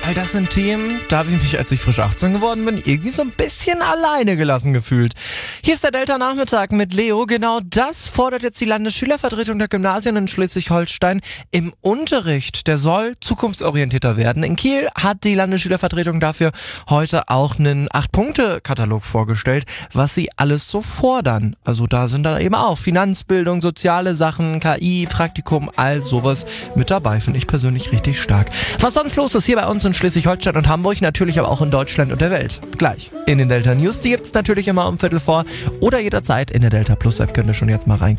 All das sind Themen, da habe ich mich, als ich frisch 18 geworden bin, irgendwie so ein bisschen alleine gelassen gefühlt. Hier ist der Delta-Nachmittag mit Leo. Genau das fordert jetzt die Landesschülervertretung der Gymnasien in Schleswig-Holstein im Unterricht. Der soll zukunftsorientierter werden. In Kiel hat die Landesschülervertretung dafür heute auch einen 8-Punkte-Katalog vorgestellt, was sie alles so fordern. Also da sind dann eben auch Finanzbildung, soziale Sachen, KI, Praktikum, all sowas mit dabei. Finde ich persönlich richtig stark. Was sonst los ist hier bei uns in Schleswig-Holstein und Hamburg, natürlich aber auch in Deutschland und der Welt. Gleich in den Delta News. Die gibt's natürlich immer um 15:15 oder jederzeit in der Delta Plus App. Könnt ihr schon jetzt mal rein.